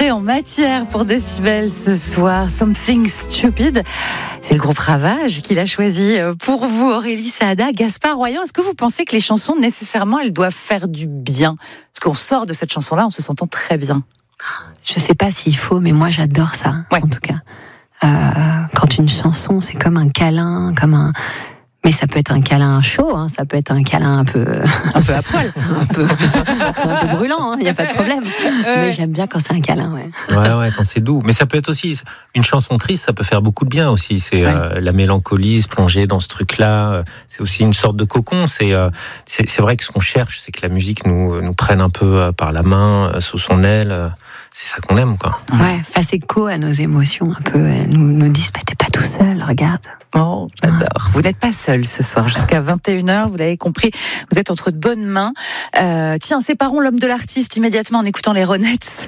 entrée en matière pour Décibel ce soir. Something Stupid. C'est le groupe Ravage qui l'a choisi pour vous, Aurélie Saada. Gaspard Royan, est-ce que vous pensez que les chansons, nécessairement, elles doivent faire du bien? Parce qu'on sort de cette chanson-là en se sentant très bien. Je sais pas s'il faut, mais moi j'adore ça, en tout cas. Quand une chanson, c'est comme un câlin, mais ça peut être un câlin chaud, hein, ça peut être un câlin un peu à poil, un peu brûlant, il n'y a pas de problème. Mais j'aime bien quand c'est un câlin, Ouais, quand c'est doux. Mais ça peut être aussi une chanson triste, ça peut faire beaucoup de bien aussi. C'est la mélancolie, se plonger dans ce truc-là. C'est aussi une sorte de cocon. C'est vrai que ce qu'on cherche, c'est que la musique nous prenne un peu par la main, sous son aile. C'est ça qu'on aime, quoi. Ouais, fasse écho à nos émotions un peu. Nous disent, t'es pas tout seul, regarde. Oh, j'adore. Vous n'êtes pas seul ce soir. Jusqu'à 21h, vous l'avez compris, vous êtes entre de bonnes mains. Tiens, séparons l'homme de l'artiste immédiatement en écoutant les Ronettes.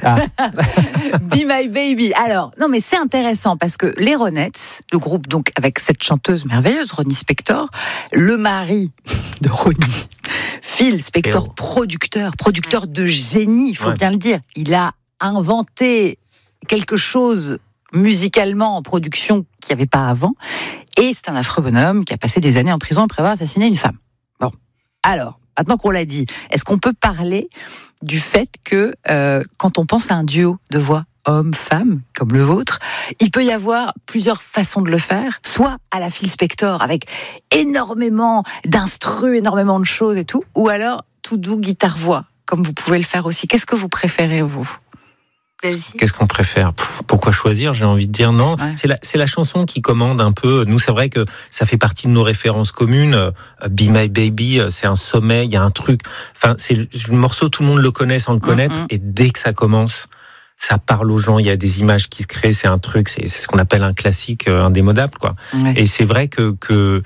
Be My Baby. Alors, non mais c'est intéressant parce que les Ronettes, le groupe donc avec cette chanteuse merveilleuse, Ronnie Spector, le mari de Ronnie, Phil Spector, producteur de génie, il faut bien le dire. Il a inventé quelque chose musicalement en production qu'il n'y avait pas avant. Et c'est un affreux bonhomme qui a passé des années en prison après avoir assassiné une femme. Bon, alors, maintenant qu'on l'a dit, est-ce qu'on peut parler du fait que quand on pense à un duo de voix homme-femme, comme le vôtre, il peut y avoir plusieurs façons de le faire, soit à la Phil Spector, avec énormément d'instrus, énormément de choses et tout, ou alors tout doux guitare-voix, comme vous pouvez le faire aussi. Qu'est-ce que vous préférez, vous ? Vas-y. Qu'est-ce qu'on préfère ? Pourquoi choisir ? J'ai envie de dire non. Ouais. C'est la chanson qui commande un peu. Nous, c'est vrai que ça fait partie de nos références communes. Be My Baby, c'est un sommet, il y a un truc. Enfin, c'est le morceau, tout le monde le connaît sans le connaître. Et dès que ça commence, ça parle aux gens. Il y a des images qui se créent. C'est un truc, c'est ce qu'on appelle un classique indémodable, quoi. Ouais. Et c'est vrai que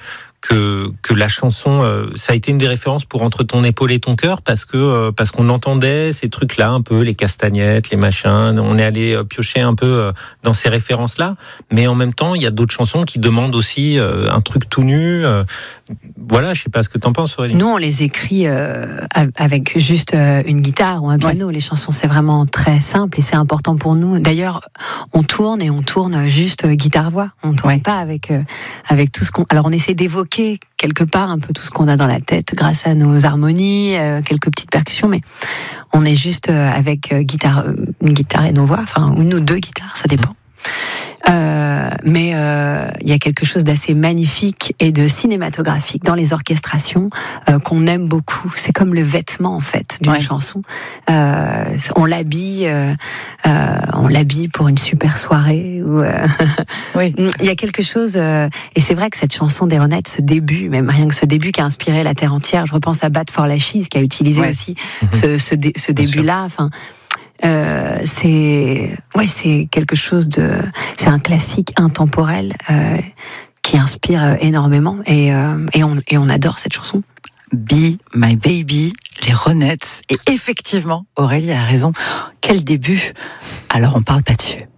la chanson, ça a été une des références pour Entre ton épaule et ton cœur parce qu'on entendait ces trucs-là un peu, les castagnettes, les machins. On est allé piocher un peu dans ces références-là, mais en même temps, il y a d'autres chansons qui demandent aussi un truc tout nu. Voilà, je sais pas ce que t'en penses, Aurélie. Nous, on les écrit avec juste une guitare ou un piano. Ouais. Les chansons, c'est vraiment très simple et c'est important pour nous. D'ailleurs, on tourne juste guitare-voix. On tourne pas avec tout ce qu'on. Alors, on essaie d'évoquer quelque part un peu tout ce qu'on a dans la tête grâce à nos harmonies, quelques petites percussions, mais on est juste avec une guitare et nos voix, enfin une ou deux guitares, ça dépend. Mais il y a quelque chose d'assez magnifique et de cinématographique dans les orchestrations qu'on aime beaucoup. C'est comme le vêtement en fait d'une chanson. On l'habille pour une super soirée. Il y a quelque chose. Et c'est vrai que cette chanson des Ronettes, ce début, même rien que ce début qui a inspiré la terre entière. Je repense à Bad for Lashes qui a utilisé aussi ce début-là. Enfin. C'est quelque chose c'est un classique intemporel qui inspire énormément et on adore cette chanson. Be My Baby, les Ronettes. Et effectivement, Aurélie a raison. Quel début. Alors on parle pas dessus.